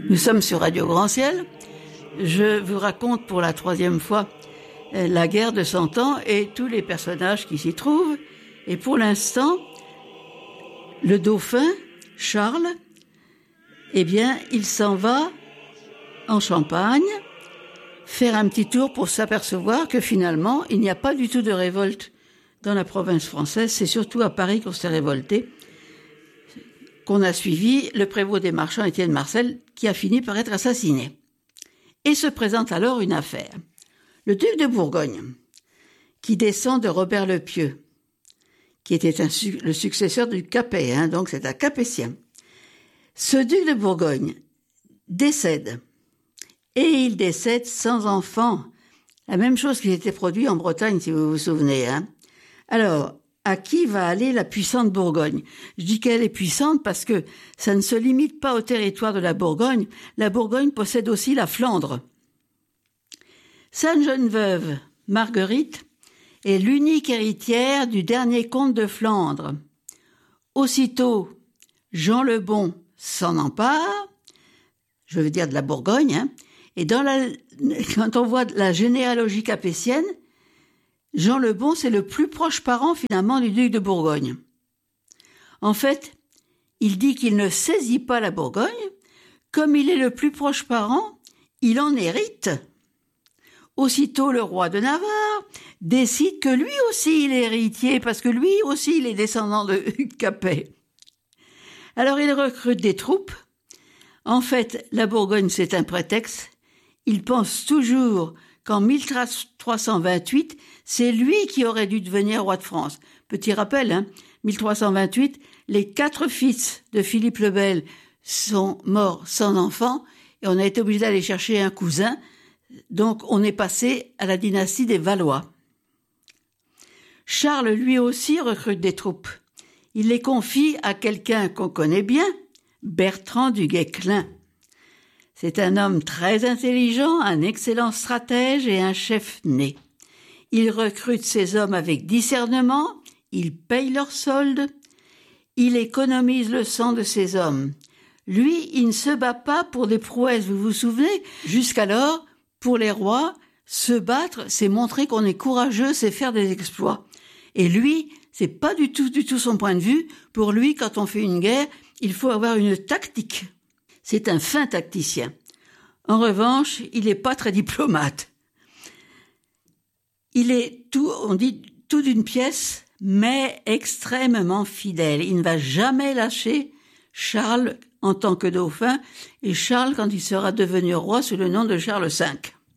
Nous sommes sur Radio Grand Ciel. Je vous raconte pour la 3e fois la guerre de 100 ans et tous les personnages qui s'y trouvent. Et pour l'instant, le dauphin, Charles, eh bien, il s'en va en Champagne faire un petit tour pour s'apercevoir que finalement, il n'y a pas du tout de révolte dans la province française. C'est surtout à Paris qu'on s'est révolté, qu'on a suivi le prévôt des marchands, Étienne Marcel, qui a fini par être assassiné. Et se présente alors une affaire. Le duc de Bourgogne, qui descend de Robert le Pieux, qui était le successeur du Capet, donc c'est un Capétien. Ce duc de Bourgogne décède, et il décède sans enfant. La même chose qui s'était produit en Bretagne, si vous vous souvenez. Alors, à qui va aller la puissante Bourgogne? Je dis qu'elle est puissante parce que ça ne se limite pas au territoire de la Bourgogne. La Bourgogne possède aussi la Flandre. Sainte Geneviève, Marguerite, est l'unique héritière du dernier comte de Flandre. Aussitôt, Jean le Bon s'en empare, je veux dire de la Bourgogne, et quand on voit la généalogie capétienne, Jean le Bon, c'est le plus proche parent finalement du duc de Bourgogne. En fait, il dit qu'il ne saisit pas la Bourgogne, comme il est le plus proche parent, il en hérite. Aussitôt, le roi de Navarre décide que lui aussi il est héritier, parce que lui aussi il est descendant de Capet. Alors il recrute des troupes. En fait, la Bourgogne, c'est un prétexte. Il pense toujours qu'en 1328, c'est lui qui aurait dû devenir roi de France. Petit rappel, 1328, les 4 fils de Philippe le Bel sont morts sans enfant et on a été obligé d'aller chercher un cousin. Donc on est passé à la dynastie des Valois. Charles, lui aussi, recrute des troupes. Il les confie à quelqu'un qu'on connaît bien, Bertrand du Guesclin. C'est un homme très intelligent, un excellent stratège et un chef né. Il recrute ses hommes avec discernement, il paye leurs soldes, il économise le sang de ses hommes. Lui, il ne se bat pas pour des prouesses, vous vous souvenez? Jusqu'alors, pour les rois, se battre, c'est montrer qu'on est courageux, c'est faire des exploits. Et lui, c'est pas du tout son point de vue. Pour lui, quand on fait une guerre, il faut avoir une tactique. C'est un fin tacticien. En revanche, il n'est pas très diplomate. Il est on dit tout d'une pièce, mais extrêmement fidèle. Il ne va jamais lâcher Charles en tant que dauphin et Charles quand il sera devenu roi sous le nom de Charles V.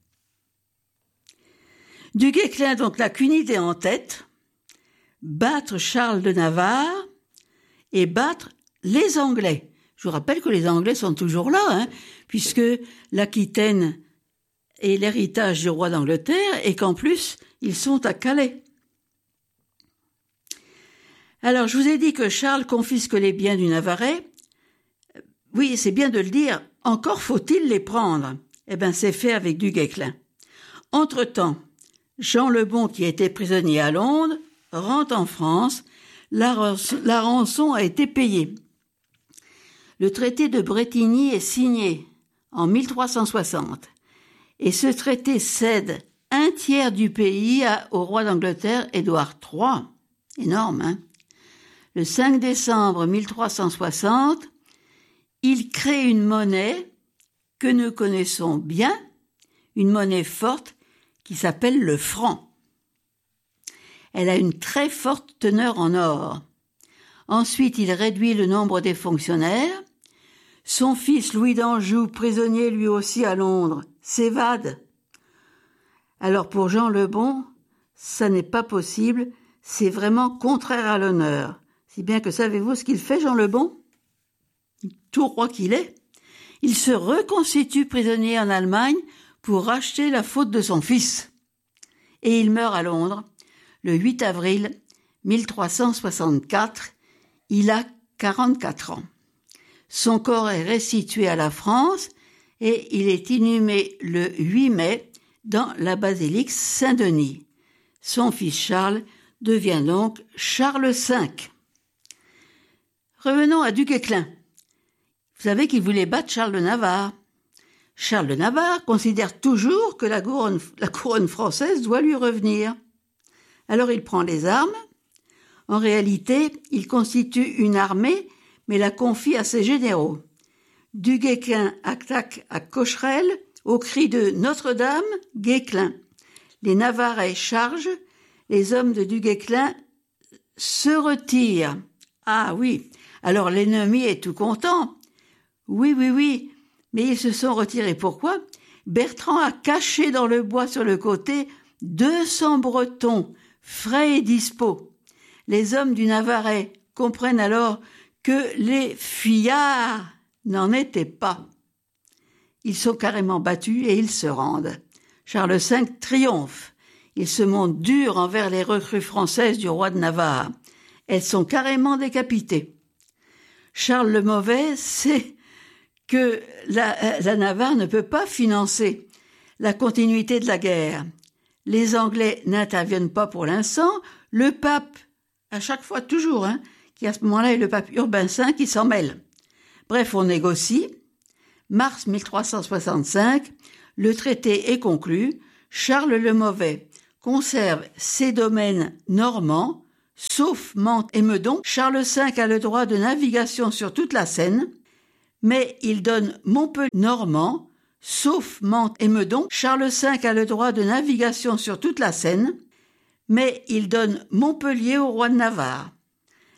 Du Guesclin donc n'a qu'une idée en tête, battre Charles de Navarre et battre les Anglais. Je vous rappelle que les Anglais sont toujours là, puisque l'Aquitaine est l'héritage du roi d'Angleterre et qu'en plus, ils sont à Calais. Alors, je vous ai dit que Charles confisque les biens du Navarrais. Oui, c'est bien de le dire, encore faut-il les prendre. Eh bien, c'est fait avec du Guesclin. Entre-temps, Jean le Bon, qui était prisonnier à Londres, rentre en France. La rançon a été payée. Le traité de Bretigny est signé en 1360 et ce traité cède 1/3 du pays au roi d'Angleterre, Édouard III. Énorme, Le 5 décembre 1360, il crée une monnaie que nous connaissons bien, une monnaie forte qui s'appelle le franc. Elle a une très forte teneur en or. Ensuite, il réduit le nombre des fonctionnaires. Son fils Louis d'Anjou, prisonnier lui aussi à Londres, s'évade. Alors pour Jean le Bon, ça n'est pas possible, c'est vraiment contraire à l'honneur. Si bien que savez-vous ce qu'il fait, Jean le Bon? Tout roi qu'il est, il se reconstitue prisonnier en Allemagne pour racheter la faute de son fils. Et il meurt à Londres le 8 avril 1364. Il a 44 ans. Son corps est restitué à la France et il est inhumé le 8 mai dans la basilique Saint-Denis. Son fils Charles devient donc Charles V. Revenons à du Guesclin. Vous savez qu'il voulait battre Charles de Navarre. Charles de Navarre considère toujours que la couronne française doit lui revenir. Alors il prend les armes. En réalité, il constitue une armée, mais la confie à ses généraux. Du Guesclin attaque à Cocherel au cri de Notre-Dame, Guesclin. Les Navarrais chargent, les hommes de Du Guesclin se retirent. Ah oui, alors l'ennemi est tout content. Oui, mais ils se sont retirés. Pourquoi ? Bertrand a caché dans le bois sur le côté 200 Bretons, frais et dispos. Les hommes du Navarrais comprennent alors que les fuyards n'en étaient pas. Ils sont carrément battus et ils se rendent. Charles V triomphe. Il se montre dur envers les recrues françaises du roi de Navarre. Elles sont carrément décapitées. Charles le Mauvais sait que la Navarre ne peut pas financer la continuité de la guerre. Les Anglais n'interviennent pas pour l'instant. Le pape, à chaque fois toujours, qui à ce moment-là est le pape Urbain V, qui s'en mêle. Bref, on négocie. Mars 1365, le traité est conclu. Charles le Mauvais conserve ses domaines normands, sauf Mantes et Meudon. Charles V a le droit de navigation sur toute la Seine, mais il donne Montpellier normand, sauf Mantes et Meudon. Charles V a le droit de navigation sur toute la Seine, mais il donne Montpellier au roi de Navarre.